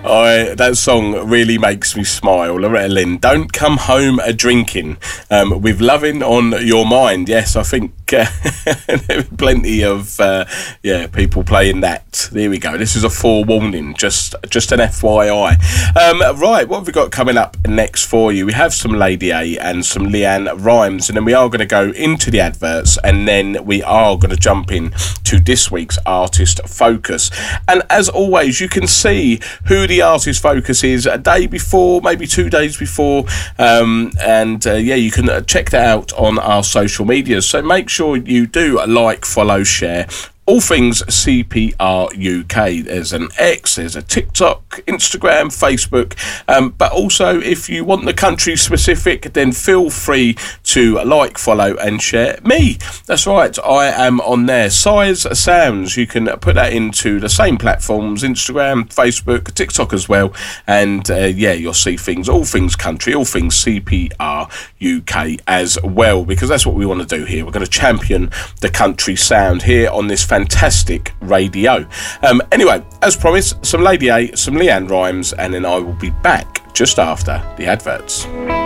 That song really makes me smile. Loretta Lynn, Don't Come Home a Drinking, with Loving on Your Mind. Yes, I think there are plenty of people playing that. There we go. This is a forewarning, just an FYI. Right, what have we got coming up next for you? We have some Lady A and some Leanne Rimes, and then we are going to go into the adverts, and then we are going to jump in to this week's Artist Focus. And as always, you can see who the Artist Focus is a day before, maybe 2 days before, you can check that out on our social media. So make sure you do like, follow, share all things CPR UK. There's an X, there's a TikTok, Instagram, Facebook, but also if you want the country specific, then feel free to like, follow and share me. That's right, I am on there. Size Sounds, you can put that into the same platforms, Instagram, Facebook, TikTok as well, and you'll see things, all things country, all things CPR UK as well, because that's what we want to do here. We're going to champion the country sound here on this fantastic radio. Anyway, as promised, some Lady A, some Leanne Rimes, and then I will be back just after the adverts.